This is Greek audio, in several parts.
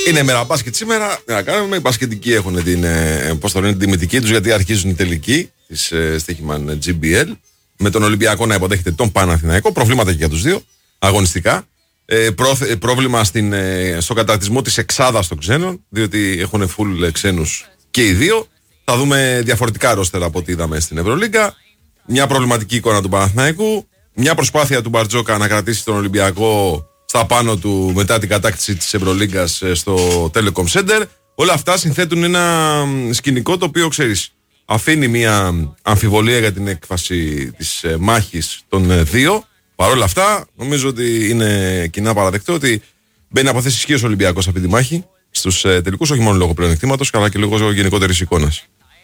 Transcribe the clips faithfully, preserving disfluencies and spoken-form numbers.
Είναι μέρα μπάσκετ σήμερα. Να κάνουμε. Οι μπασκετικοί έχουν την, πώς το λένε, την τιμητική τους, γιατί αρχίζουν οι τελικοί της Στίχημαν τζι μπι ελ. Με τον Ολυμπιακό να υποδέχεται τον Παναθηναϊκό. Προβλήματα και για τους δύο αγωνιστικά. Ε, προ, πρόβλημα στην, ε, στο καταρτισμό της εξάδας των ξένων, διότι έχουν full ξένους και οι δύο. Θα δούμε διαφορετικά ρόστερα από ό,τι είδαμε στην Ευρωλίγκα. Μια προβληματική εικόνα του Παναθηναϊκού. Μια προσπάθεια του Μπαρτζόκα να κρατήσει τον Ολυμπιακό στα πάνω του μετά την κατάκτηση της Ευρωλίγκας στο Telecom Center. Όλα αυτά συνθέτουν ένα σκηνικό το οποίο, ξέρεις, αφήνει μια αμφιβολία για την έκφαση της μάχης των δύο. Παρ' όλα αυτά, νομίζω ότι είναι κοινά παραδεκτό ότι μπαίνει από θέση ισχύως ο Ολυμπιακός σε αυτή τη μάχη στους ε, τελικούς, όχι μόνο λόγω πλεονεκτήματος, αλλά και λόγω γενικότερης εικόνας.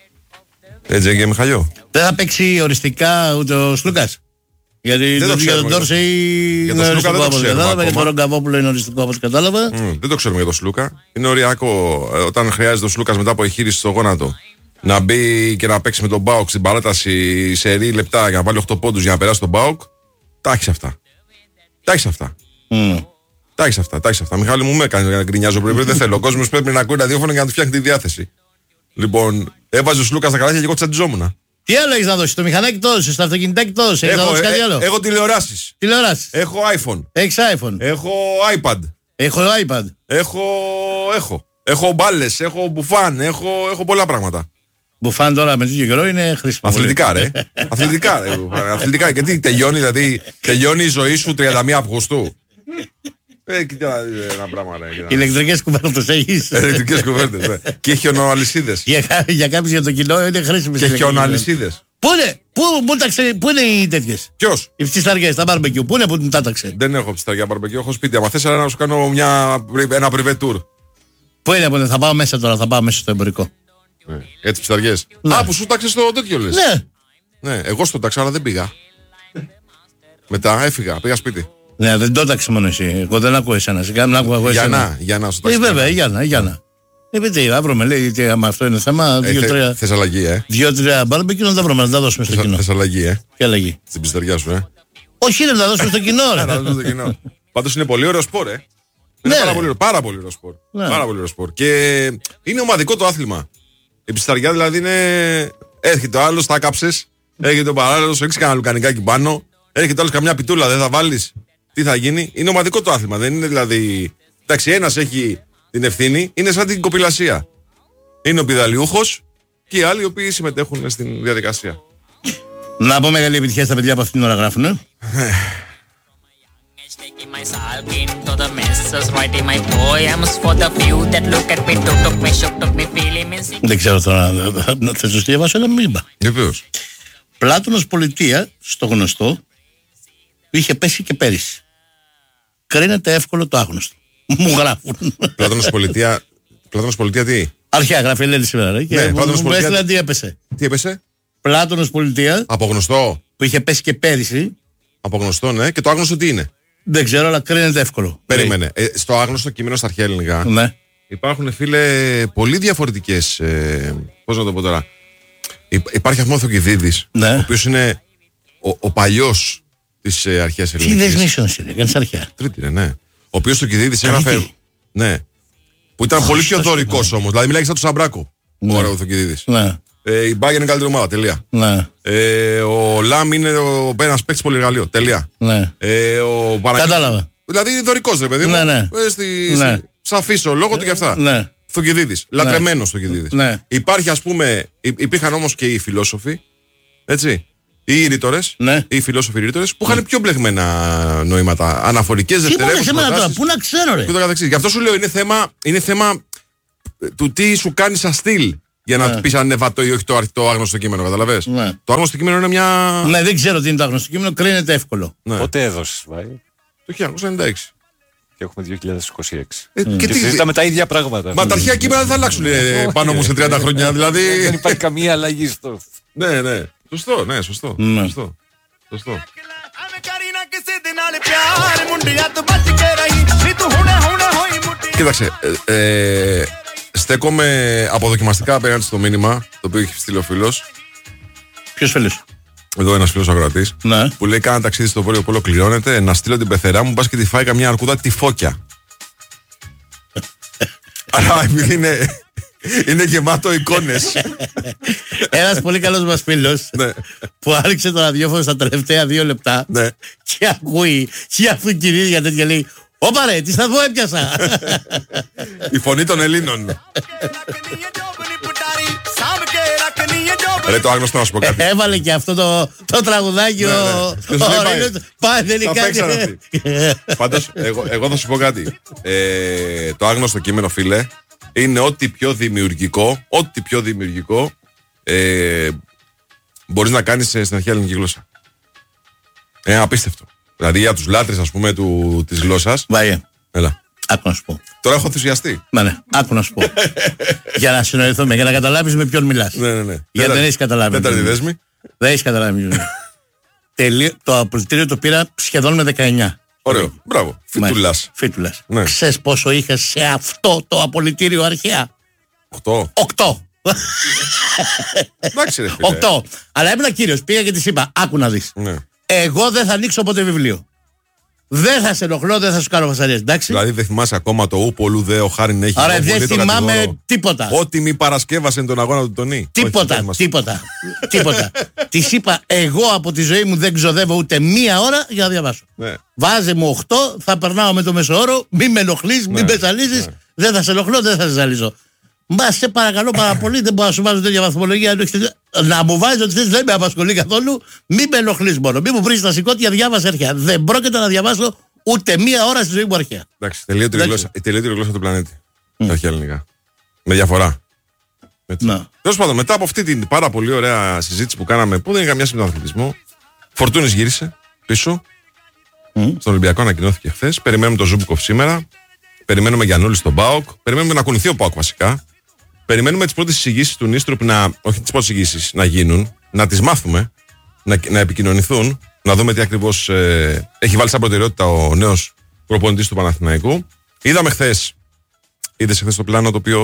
Έτσι, Έγγε Μιχαλιό. Δεν θα παίξει οριστικά ούτε ο Σλούκας. Γιατί δεν το για τον Ντόρσεϊ είναι οριστικό όπως κατάλαβα. Για τον Ρογκαβόπουλο είναι οριστικό όπως κατάλαβα. Mm, δεν το ξέρουμε για τον Σλούκα. Είναι οριακό όταν χρειάζεται ο Σλούκας μετά από εγχείρηση στο γόνατο να μπει και να παίξει με τον Μπάουκ στην παράταση σε ρί λεπτά για να βάλει οκτώ πόντους για να περάσει τον Μπάουκ. Τα έχεις αυτά. Τα έχεις αυτά. Mm. Τα έχεις αυτά. Τα έχεις αυτά. Μιχάλη μου με έκανε για να γκρινιάζω πριν. Δεν θέλω. Ο κόσμος πρέπει να ακούει ραδιόφωνο για να του φτιάχνει τη διάθεση. Λοιπόν, έβαζε ο Σλούκα στα καλάθια και εγώ τσαντιζόμουν. Τι άλλο έχεις να δώσεις, το μηχανάκι τόσο, το αυτοκινητάκι τόσο, έχεις να δώσεις κάτι άλλο? Έχω τηλεοράσεις. Τηλεοράσεις. Έχω iPhone. Έχεις iPhone. Έχω iPad. Έχω iPad. Έχω. Έχω. Έχω μπάλες, έχω μπουφάν, έχω, έχω πολλά πράγματα. Μπουφάν τώρα με τέτοιο καιρό είναι χρήσιμο. Αθλητικά, ρε. Αθλητικά, ρε. Αθλητικά. Γιατί τελειώνει, δηλαδή, τελειώνει η ζωή σου τριάντα μία Αυγούστου. Ε, κοίτα ένα πράγμα, ρε. Ηλεκτρικές κουβέρτες έχεις. Ηλεκτρικές κουβέρτες, ναι. Και χιονοαλυσίδες. Για, για κάποιους για το κοινό είναι χρήσιμες. Και χιονοαλυσίδες. Πού είναι, πού, πού, τα ξε, πού είναι οι τέτοιες? Ποιος? Οι ψισταριές, τα μπαρμπεκιού. Πού είναι που την τάταξε? Δεν έχω ψισταριά μπαρμπεκιού, έχω σπίτι. Αν θες να σου κάνω μια, ένα privé tour. Πού είναι, πού είναι, θα πάω μέσα τώρα, θα πάω μέσα στο εμπορικό. Ναι. Έτσι ψισταριές. Ναι. Α, που σου τάξε το τέτοιο λες. Ναι. Ναι, εγώ στο τάξα, αλλά δεν πήγα. Μετά έφυγα, πήγα σπίτι. Ναι, δεν το τάξε μόνο εσύ. Εγώ δεν ακούω εσένα. Σε κάνω ακούω εγώ εσένα. Για να, για να στο τάξε. Ε, βέβαια, για να, για να. Ε, παιδί, αύριο με λέει, γιατί άμα αυτό είναι θέμα. Ε, Δύο-τρία. Θες αλλαγή, ε. Δύο-τρία μπάρμπεκιου να τα βρούμε, να τα δώσουμε στο κοινό. Θες αλλαγή, ε. Ποια αλλαγή? Στην πισταριά σου, ε. Όχι, να τα δώσουμε στο κοινό, ρε. Πάντως είναι πολύ ωραίο σπορ, ε. Είναι πάρα πολύ ωραίο, πάρα πολύ ωραίο σπορ. Πάρα πολύ ωραίο σπορ. Και είναι ομαδικό το άθλημα. Η πισταριά δηλαδή είναι. Έρχεται ο άλλο, τα κάψες. Έρχεται ο παράλληλο, έχει κανένα λουκανικάκι πάνω. Έρχεται άλλο καμιά πιτούλα, δεν θα βάλει. Τι θα γίνει? Είναι ομαδικό το άθλημα. Δεν είναι δηλαδή. Εντάξει, ένας έχει την ευθύνη, είναι σαν την κοπηλασία. Είναι ο πηδαλιούχος και οι άλλοι οι οποίοι συμμετέχουν στην διαδικασία. Να πω μεγάλη επιτυχία στα παιδιά που αυτήν την ώρα γράφουνε. Δεν ξέρω τώρα. Θες να διαβάσω ένα μήνυμα? Βεβαίως. Πλάτωνος Πολιτεία, στο γνωστό, είχε πέσει και πέρυσι. Κρίνεται εύκολο το άγνωστο. Μου γράφουν. Πλάτωνος Πολιτεία. Πλάτωνος Πολιτεία τι? Αρχαία γράφει, λένε σήμερα. Ναι, και μου, μου έστειλαν τι έπεσε. Τι έπεσε? Πλάτωνος Πολιτεία. Από γνωστό. Που είχε πέσει και πέρυσι. Από γνωστό, ναι. Και το άγνωστο τι είναι? Δεν ξέρω, αλλά κρίνεται εύκολο. Περίμενε. Ε, στο άγνωστο κείμενο στα αρχαία ελληνικά. Ναι. Υπάρχουν, φίλε, πολύ διαφορετικές. Ε, πώς να το πω τώρα. Υπάρχει αυτό ο Θοκυδίδης, ναι. Ο οποίος είναι ο, ο παλιός της ε, αρχαίας ελληνικής. Τι δεσμίσονος είναι, κάνεις αρχαία. Τρίτη, ναι, ναι. Ο οποίος ο Θοκυδίδης έγραφε. Ναι. Που ήταν oh, πολύ πιο δωρικός όμως. Δηλαδή μιλάει σαν τον Σαμπράκο. Ναι. Ο Θοκυδίδης. Ναι. Ε, η Μπάγκερ είναι καλύτερη ομάδα. Τελεία. Ναι. Ε, ο Λαμ είναι ο ένας παίκτης πολυεργαλείο. Τελεία. Ναι. Ε, ο Παρακ... Κατάλαβα. Δηλαδή είναι δωρικός, ρε παιδί μου. Ναι, ναι. Ε, στη... ναι. Σαφίσω λόγω του και αυτά. Ναι. Θοκυδίδης. Ναι. Λατρεμένος Θοκυδίδης. Ναι. Υπάρχει, ας πούμε, υπήρχαν όμως και οι φιλόσοφοι. Έτσι. Οι ρήτορες. Ναι. Οι φιλόσοφοι ρήτορες που είχαν ναι. πιο μπλεγμένα νοήματα. Αναφορικές, δευτερεύουσες. Τι τώρα, πού να ξέρω, ρε. Και το καθεξής. Γι' αυτό σου λέω είναι θέμα, είναι θέμα του τι σου κάνει σαν στυλ. Για να ναι. πεις αν είναι βατό ή όχι το, το άγνωστο κείμενο, καταλαβες. Ναι. Το άγνωστο κείμενο είναι μια. Ναι, δεν ξέρω τι είναι το άγνωστο κείμενο, κρίνεται εύκολο. Ναι. Πότε έδωσες, Βάη? Το χίλια εννιακόσια ενενήντα έξι. Και έχουμε δύο χιλιάδες είκοσι έξι. Ε, mm. Και, και τι... συζητάμε τα ίδια πράγματα. Μα τα αρχαία κείμενα δεν θα αλλάξουν ε, πάνω μου σε τριάντα χρόνια. Δηλαδή. Δεν υπάρχει καμία αλλαγή στο. Ναι, ναι. Σωστό, ναι, σωστό. Ναι. Σωστό. Σωστό. Κοίταξε, ε, ε, στέκομαι αποδοκιμαστικά απέναντι στο μήνυμα το οποίο έχει στείλει ο φίλος. Ποιος φίλος? Εδώ ένας φίλος αγρατής, ναι. που λέει: κάνα ταξίδι στο Βόρειο Πόλο κληρώνεται. Να στείλω την πεθερά μου, μπας και τη φάει καμιά αρκούδα τη φώκια. Αλλά επειδή είναι, είναι γεμάτο εικόνες. Ένας πολύ καλός μας φίλος Ναι. που άνοιξε το ραδιόφωνο στα τελευταία δύο λεπτά Ναι. και ακούει και αφού κυρίες για τέτοια λέει «Όπα ρε, τη σταθμό έπιασα». Η φωνή των Ελλήνων. Ρε το άγνωστο να σου πω κάτι. Έβαλε και αυτό το, το τραγουδάκι Ναι, ναι. ο, Και σου ο λέει, πάει. Ρήνος. Πάει, δεν είναι Τα παίξαν κάτι. Πάντως, εγώ, εγώ θα σου πω κάτι. Ε, το άγνωστο κείμενο, φίλε, είναι ό,τι πιο δημιουργικό, ό,τι πιο δημιουργικό ε, μπορείς να κάνεις στην αρχαία ελληνική γλώσσα. Ε, απίστευτο. Δηλαδή για τους λάτρες, ας πούμε, του, της γλώσσας. Βάιε, Έλα. άκου να σου πω. Τώρα έχω ενθουσιαστεί. Ναι, ναι, άκου να σου πω. Για να συνοηθούμε, για να καταλάβεις με ποιον μιλάς. Ναι, ναι, ναι. Γιατί δεν έχεις καταλάβει. Τέταρτη δέσμη. Δεν έχεις καταλάβει. Τελείω, το απολυτήριο το πήρα σχεδόν με δεκαεννιά. Ωραίο. Μπράβο. Φιτουλάς. Φίτουλας. Ναι. Ξέρεις πόσο είχες σε αυτό το απολυτήριο αρχαία? Οκτώ. Οκτώ. Εντάξει, ρε φίλε. Οκτώ. Αλλά ήμουν κύριος, πήγα και της είπα, άκου να δεις. Ναι. Εγώ δεν θα ανοίξω ποτέ βιβλίο. Δεν θα σε ενοχλώ, δεν θα σου κάνω φασαρίες, εντάξει. Δηλαδή δεν θυμάσαι ακόμα το ου πολλού δε ο Χάριν έχει. Άρα τον δεν πολύ τον θυμάμαι κατηγορό. τίποτα. Ό,τι μη παρασκεύασε τον αγώνα του Τονί. Όχι, δεν Τίποτα, θυμάσαι. τίποτα. Τίποτα. Της είπα, εγώ από τη ζωή μου δεν ξοδεύω ούτε μία ώρα για να διαβάσω. Ναι. Βάζε μου οκτώ, θα περνάω με το μεσόωρο, μην με ενοχλείς, μην με ζαλίζεις. Δεν θα σε ενοχλώ, δεν θα σε ζαλίζω. Μα σε παρακαλώ πάρα πολύ, δεν μπορώ να σου βάζω τέτοια βαθμολογία. Να μου βάζει ότι θες, δεν με απασχολεί καθόλου, μην με ενοχλείς μόνο. Μην μου βρεις τα σηκώτια, διάβασε αρχαία. Δεν πρόκειται να διαβάσω ούτε μία ώρα στη ζωή μου αρχαία. Εντάξει, τελείωτη η Εντάξει. γλώσσα, η τελείωτη γλώσσα του πλανήτη. Τα αρχαία ελληνικά. Με διαφορά. Έτσι. Να. Τέλος πάντων, μετά από αυτή την πάρα πολύ ωραία συζήτηση που κάναμε, που δεν είναι καμιά σχέση με τον αθλητισμό, Φορτούνης γύρισε πίσω. Mm. Στον Ολυμπιακό ανακοινώθηκε χθες. Περιμένουμε τον Ζούμπικοφ σήμερα. Περιμένουμε Γιαννούλη στον ΠΑΟΚ. Περιμένουμε να κουνηθεί ο ΠΑΟΚ βασικά. Περιμένουμε τις πρώτες εισηγήσεις του Νίστροπ να. Όχι τις πρώτες εισηγήσεις, να γίνουν, να τις μάθουμε, να, να επικοινωνηθούν, να δούμε τι ακριβώς ε, έχει βάλει σαν προτεραιότητα ο νέος προπονητής του Παναθηναϊκού. Είδαμε χθες. Είδες χθες το πλάνο το οποίο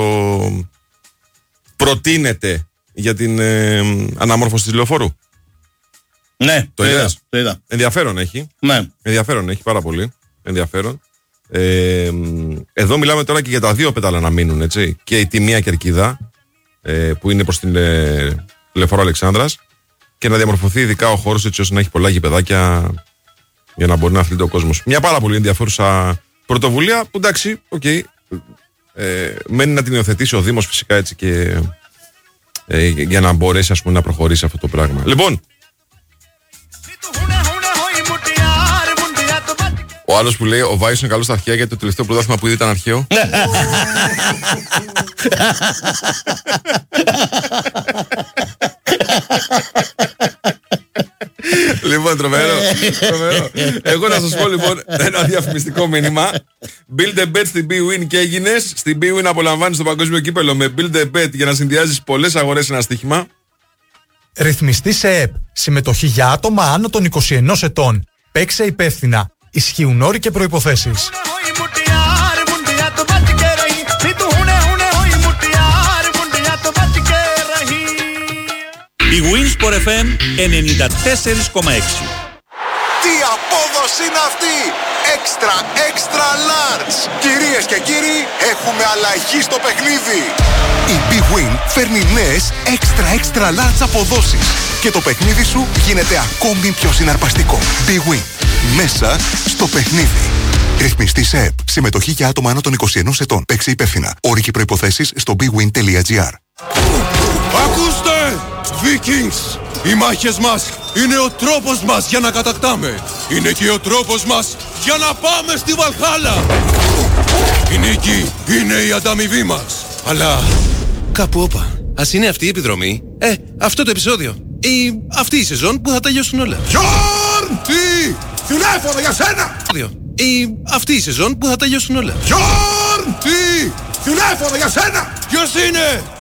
προτείνεται για την ε, αναμόρφωση της λεωφόρου. Ναι, Το είδες? Το είδα. Ενδιαφέρον έχει. Ναι. Ενδιαφέρον έχει πάρα πολύ. Ενδιαφέρον. Ε, εδώ μιλάμε τώρα και για τα δύο πέταλα να μείνουν, έτσι. Και η Τιμία Κερκίδα, ε, που είναι προς την ε, Λεωφόρο Αλεξάνδρας, και να διαμορφωθεί ειδικά ο χώρος έτσι ώστε να έχει πολλά γηπεδάκια για να μπορεί να αθλείται ο κόσμος. Μια πάρα πολύ ενδιαφέρουσα πρωτοβουλία που εντάξει, οκ. Okay, ε, μένει να την υιοθετήσει ο Δήμος φυσικά έτσι και ε, για να μπορέσει ας πούμε να προχωρήσει αυτό το πράγμα. Λοιπόν, ο άλλος που λέει ο Βάιος είναι καλός στα αρχαία γιατί το τελευταίο πρωτάθλημα που είδε ήταν αρχαίο. Λοιπόν, τρομερό, τρομερό. Εγώ να σας πω λοιπόν ένα διαφημιστικό μήνυμα. Build a bet στην Bwin και έγινες. Στην Bwin απολαμβάνεις το παγκόσμιο κύπελο με Build a bet για να συνδυάζεις πολλές αγορές σε ένα στοίχημα. Ρυθμιστή σε ΕΠ. Συμμετοχή για άτομα άνω των είκοσι ενός ετών. Παίξε υπεύθυνα. Ισχύουν όροι και προϋποθέσεις. Η Winsport εφ εμ ενενήντα τέσσερα κόμμα έξι. Τι απόδοση είναι αυτή! Έξτρα, έξτρα large! Κυρίες και κύριοι, έχουμε αλλαγή στο παιχνίδι! Η Bwin φέρνει νέες έξτρα, έξτρα large αποδόσεις και το παιχνίδι σου γίνεται ακόμη πιο συναρπαστικό. Bwin. Μέσα στο παιχνίδι. Ρυθμιστή σε ΕΠ. Συμμετοχή για άτομα άνω των είκοσι ενός ετών. Παίξε υπεύθυνα. Όροι και προϋποθέσεις στο bwin τελεία gr. Ακούστε! Vikings! Οι μάχες μας είναι ο τρόπος μας για να κατακτάμε. Είναι και ο τρόπος μας για να πάμε στη Βαλχάλα. Η νίκη είναι η ανταμοιβή μας. Αλλά κάπου όπα. Ας είναι αυτή η επιδρομή. Ε, αυτό το επεισόδιο. Ή αυτή η σεζόν που θα τελειώσουν όλα. Γιόρν! Τι! Τηλέφωνο για σένα! Ή αυτή η σεζόν που θα τελειώσουν όλα. Γιόρν! Τι! Τηλέφωνο για σένα! Ποιος είναι!